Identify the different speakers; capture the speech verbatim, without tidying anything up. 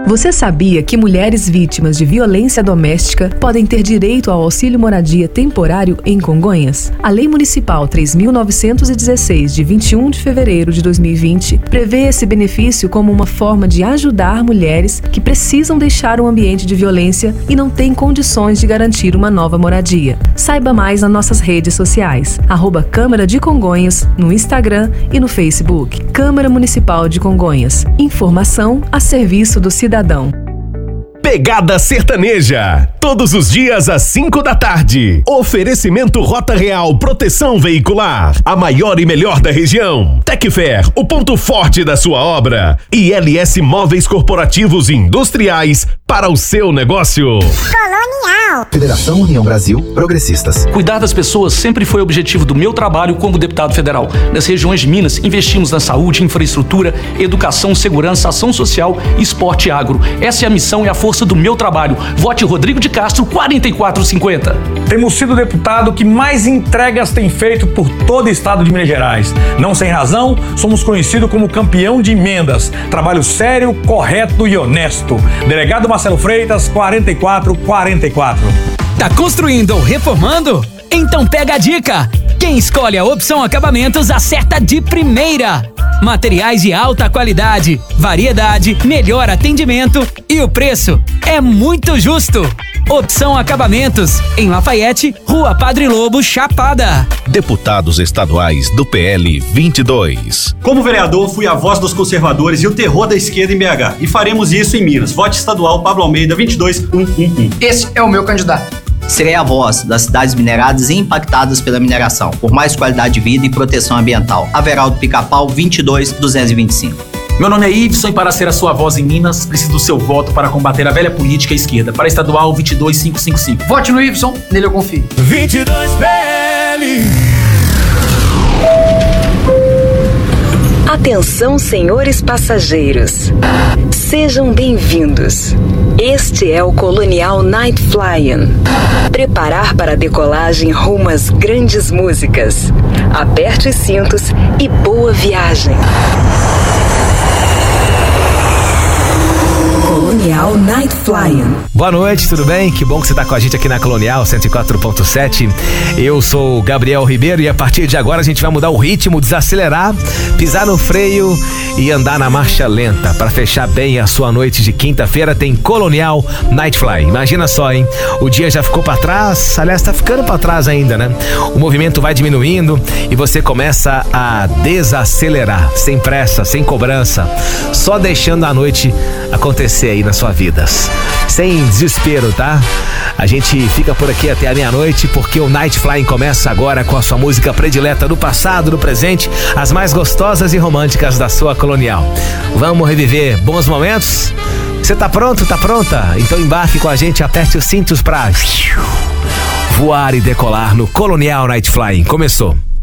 Speaker 1: Você sabia que mulheres vítimas de violência doméstica podem ter direito ao auxílio moradia temporário em Congonhas? A Lei Municipal três mil novecentos e dezesseis, de vinte e um de fevereiro de dois mil e vinte, prevê esse benefício como uma forma de ajudar mulheres que precisam deixar um ambiente de violência e não têm condições de garantir uma nova moradia. Saiba mais nas nossas redes sociais, arroba Câmara de Congonhas, no Instagram e no Facebook. Câmara Municipal de Congonhas. Informação a serviço do cidadão.
Speaker 2: Pegada Sertaneja, todos os dias às cinco da tarde. Oferecimento Rota Real Proteção Veicular, a maior e melhor da região. Tecfer, o ponto forte da sua obra. E L S Móveis Corporativos e Industriais para o seu negócio.
Speaker 3: Colonial.
Speaker 4: Federação União Brasil Progressistas.
Speaker 5: Cuidar das pessoas sempre foi objetivo do meu trabalho como deputado federal. Nas regiões de Minas, investimos na saúde, infraestrutura, educação, segurança, ação social, esporte e agro. Essa é a missão e a força do meu trabalho. Vote Rodrigo de Castro, quarenta e quatro cinquenta.
Speaker 6: Temos sido o deputado que mais entregas tem feito por todo o estado de Minas Gerais. Não sem razão, somos conhecidos como campeão de emendas. Trabalho sério, correto e honesto. Delegado Marcelo Freitas, quarenta e quatro quarenta e quatro.
Speaker 7: Tá construindo ou reformando? Então pega a dica! Quem escolhe a Opção Acabamentos acerta de primeira! Materiais de alta qualidade, variedade, melhor atendimento e o preço é muito justo. Opção Acabamentos, em Lafayette, Rua Padre Lobo, Chapada.
Speaker 8: Deputados estaduais do P L vinte e dois.
Speaker 9: Como vereador, fui a voz dos conservadores e o terror da esquerda em B H. E faremos isso em Minas. Vote estadual Pablo Almeida, vinte e dois mil cento e onze.
Speaker 10: Esse é o meu candidato.
Speaker 11: Serei a voz das cidades mineradas e impactadas pela mineração, por mais qualidade de vida e proteção ambiental. Averaldo Pica-Pau, vinte e dois mil duzentos e vinte e cinco.
Speaker 12: Meu nome é Iveson e para ser a sua voz em Minas, preciso do seu voto para combater a velha política à esquerda. Para estadual vinte e dois mil quinhentos e cinquenta e cinco.
Speaker 10: Vote no Iveson, nele eu confio.
Speaker 13: vinte e dois P L.
Speaker 14: Atenção, senhores passageiros. Sejam bem-vindos. Este é o Colonial Night Flying. Preparar para a decolagem rumo às grandes músicas. Aperte os cintos e boa viagem. Colonial Night Flying.
Speaker 15: Boa noite, tudo bem? Que bom que você está com a gente aqui na Colonial cento e quatro ponto sete. Eu sou o Gabriel Ribeiro e a partir de agora a gente vai mudar o ritmo, desacelerar, pisar no freio e andar na marcha lenta. Para fechar bem a sua noite de quinta-feira tem Colonial Night Flying. Imagina só, hein? O dia já ficou para trás, aliás, tá ficando para trás ainda, né? O movimento vai diminuindo e você começa a desacelerar, sem pressa, sem cobrança, só deixando a noite acontecer aí nas suas vidas. Sem desespero, tá? A gente fica por aqui até a meia-noite porque o Night Flying começa agora com a sua música predileta do passado, do presente, as mais gostosas e românticas da sua Colonial. Vamos reviver bons momentos? Você tá pronto? Tá pronta? Então embarque com a gente, aperte os cintos pra voar e decolar no Colonial Night Flying. Começou!